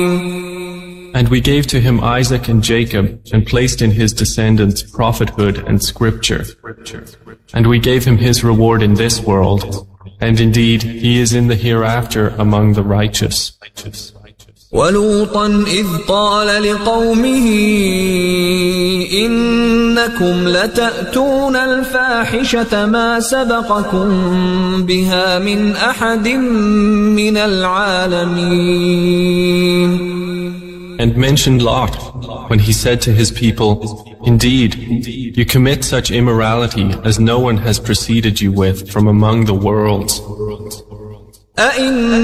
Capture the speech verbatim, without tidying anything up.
And we gave to him Isaac and Jacob, and placed in his descendants prophethood and scripture. And we gave him his reward in this world, and indeed he is in the hereafter among the righteous. وَلُوطًا إِذْ قَالَ لِقَوْمِهِ إِنَّكُمْ لَتَأْتُونَ الْفَاحِشَةَ مَا سَبَقَكُمْ بِهَا مِنْ أَحَدٍ مِنَ الْعَالَمِينَ. And mentioned Lot, when he said to his people, indeed, you commit such immorality as no one has preceded you with from among the worlds.